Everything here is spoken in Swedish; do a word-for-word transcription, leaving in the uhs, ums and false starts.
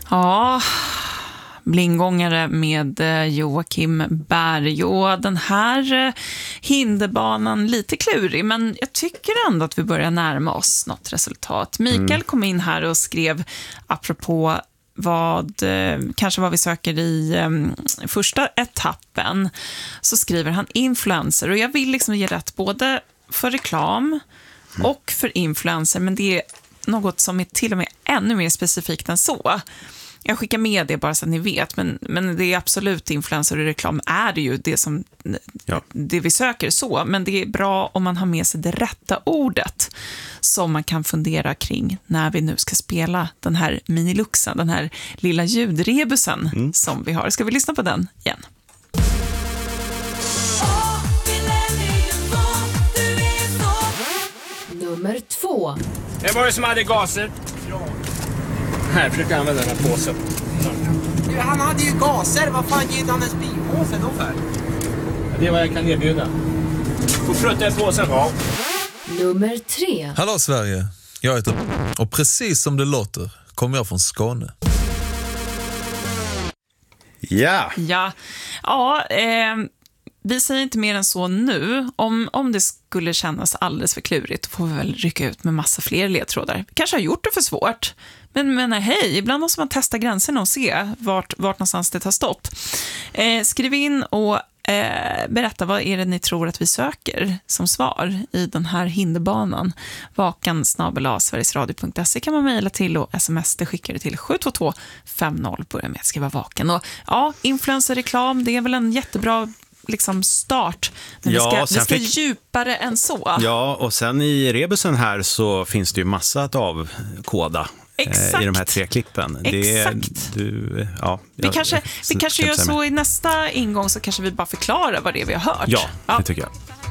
Ja, blindgångare med Joakim Berg. Och den här hinderbanan lite klurig, men jag tycker ändå att vi börjar närma oss något resultat. Mikael mm. kom in här och skrev apropå vad, kanske vad vi söker i um, första etappen, så skriver han influencer, och jag vill liksom ge rätt både för reklam mm. och för influencer, men det är något som är till och med ännu mer specifikt än så. Jag skickar med det bara så att ni vet, men, men det är absolut influencer och reklam är det ju det som ja. det vi söker så, men det är bra om man har med sig det rätta ordet som man kan fundera kring när vi nu ska spela den här miniluxen, den här lilla ljudrebusen mm. som vi har. Ska vi lyssna på den igen? Nummer två. Det var det som hade gaser. Ja. Här, försöker använda den här påsen. Du, han hade ju gaser. Vad fan ger han en springpåse då för? Det är vad jag kan erbjuda. Får frutta i påsen. Ja. Nummer tre. Hallå Sverige, jag heter och precis som det låter kommer jag från Skåne. Ja. Ja, ja eh, vi säger inte mer än så nu. Om, om det skulle kännas alldeles för klurigt får vi väl rycka ut med massa fler ledtrådar. Kanske har gjort det för svårt. Men menar hej, ibland måste man testa gränserna och se vart, vart någonstans det tar stopp. Eh, skriv in och eh, berätta vad är det ni tror att vi söker som svar i den här hinderbanan. Vakan snabel-a sverigesradio punkt se kan man mejla till, och sms det skickar det till sju två två fem noll. Börja med att skriva vaken. Och ja, influencer-reklam, det är väl en jättebra liksom start. Men ja, vi ska, vi ska fick... djupare än så. Ja, och sen i rebusen här så finns det ju massa att avkoda. Exakt. I de här tre klippen. Exakt. Det, du, ja, vi jag, kanske, jag, vi kanske gör så i nästa ingång, så kanske vi bara förklarar vad det är vi har hört. Ja, det tycker jag.